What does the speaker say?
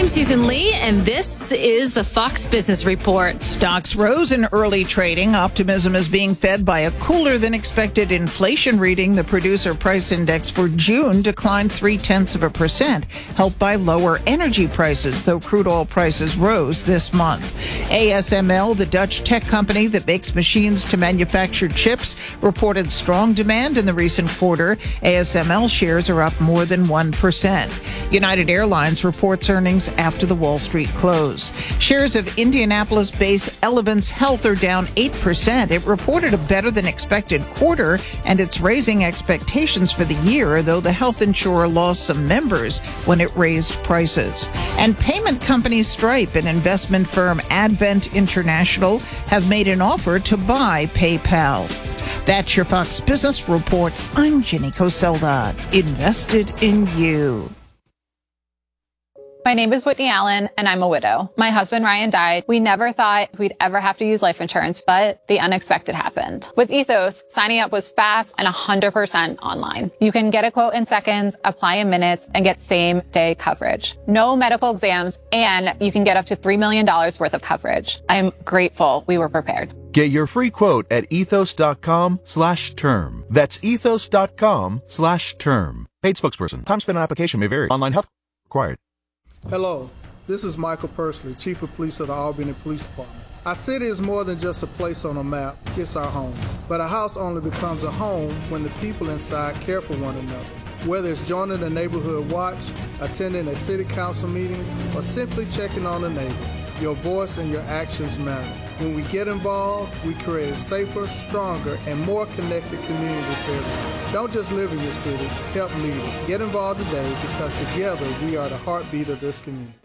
I'm Susan Lee, and this is the Fox Business Report. Stocks rose in early trading. Optimism is being fed by a cooler than expected inflation reading. The producer price index for June declined 0.3%, helped by lower energy prices, though crude oil prices rose this month. ASML, the Dutch tech company that makes machines to manufacture chips, reported strong demand in the recent quarter. ASML shares are up more than 1%. United Airlines reports earnings after the Wall Street close. Shares of Indianapolis-based Elevance Health are down 8%. It reported a better than expected quarter, and it's raising expectations for the year, though the health insurer lost some members when it raised prices. And payment company Stripe and investment firm Advent International have made an offer to buy PayPal. That's your Fox Business Report. I'm Jenny Coselda. Invested in you. My name is Whitney Allen, and I'm a widow. My husband, Ryan, died. We never thought we'd ever have to use life insurance, but the unexpected happened. With Ethos, signing up was fast and 100% online. You can get a quote in seconds, apply in minutes, and get same-day coverage. No medical exams, and you can get up to $3 million worth of coverage. I'm grateful we were prepared. Get your free quote at ethos.com/term. That's ethos.com/term. Paid spokesperson. Time spent on application may vary. Online health required. Hello, this is Michael Persley, Chief of Police of the Albany Police Department. Our city is more than just a place on a map, it's our home. But a house only becomes a home when the people inside care for one another. Whether it's joining the neighborhood watch, attending a city council meeting, or simply checking on a neighbor, your voice and your actions matter. When we get involved, we create a safer, stronger, and more connected community for everyone. Don't just live in your city, help lead it. Get involved today because together we are the heartbeat of this community.